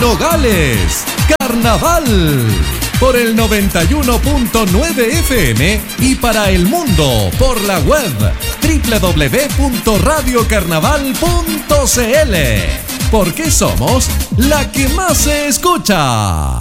Nogales, Carnaval, por el 91.9 FM y para el mundo por la web www.radiocarnaval.cl, porque somos la que más se escucha.